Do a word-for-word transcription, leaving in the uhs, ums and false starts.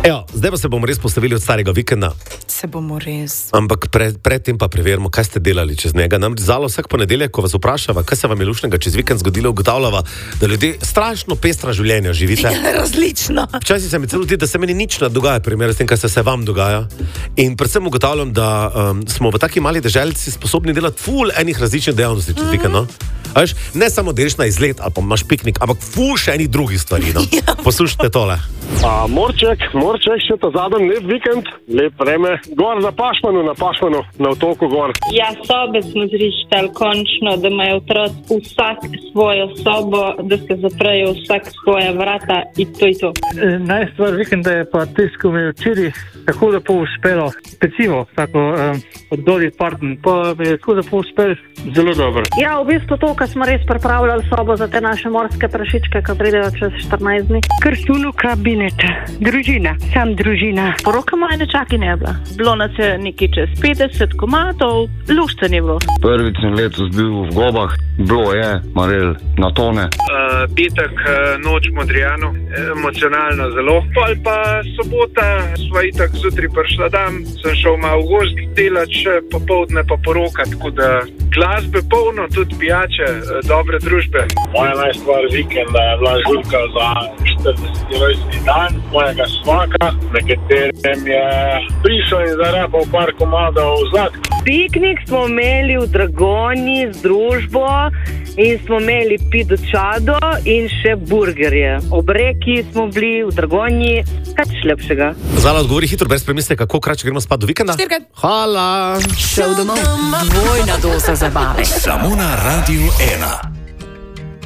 Evo, zdaj pa se bomo res postavili od starega vikenda. Se bomo res. Ampak pred, predtem pa preverimo, kaj ste delali čez njega. Namreč Zalo vsak ponedeljek, ko vas vprašava, kaj se vam je lušnega čez vikend zgodilo, ugotavljava, da ljudje strašno pestra življenja živite. Ja, različno. Včasih se mi celo zdi, da se meni nič ne dogaja, primer s tem, kaj se, se vam dogaja. In predvsem ugotavljam, da um, smo v taki mali deželici sposobni delati ful enih različnih dejavnosti čez mm. vikend, no? A veš, ne samo deliš na izlet ali pa imaš piknik, ampak ful še enih drugih stvari, no? Ja. Poslušajte tole. A, morček, morček, še ta zadnji lep vikend, lep vreme, gor na Pašmanu, na Pašmanu, na otoku gor. Ja, sobe smo zrištali končno, da imajo otroci vsak svojo sobo, da se zaprejo vsak svoja vrata in to je to. E, najstvar vikenda je pa tisko mi včeraj tako lepo uspelo, recimo, tako um, od doli parten, pa mi je tako lepo uspelo, zelo dobro. Ja, v bistvu to, ko smo res pripravljali sobo za te naše morske prašičke, ki pridejo čez štirinajst dni. Krstunu kabinet, družina, sam družina. Poroka moja ne čaki ne bila. Bilo nas je nekaj čez petdeset komatov, lušce ne bilo. Prvič sem letos bil v Gobah, bilo je, Marel, na tone. Uh, petek, uh, noč Modrijanu, emocionalno zelo. Pol pa sobota, sva itak zjutraj prišla dan, sem šel malo v gozd delat, še popoldne pa poroka, tako da glasbe polno, tudi pijače, dobre družbe. Moja najstvar vikenda je bila žurka za štirideseti rojstni dan mojega svaka, na katerem je prišel in zarepal par komadov zlak. Piknik smo imeli v Dragonji z družbo in smo imeli pido čado in še burgerje. Ob reki smo bili v Dragonji, kaj lepšega. Zala, odgovori hitro, brez premisleka, kako krat, če gremo spat do vikenda? Štirikrat. Hvala. Šel domov. Dvojna doza zabave. Samo na Radiu ena.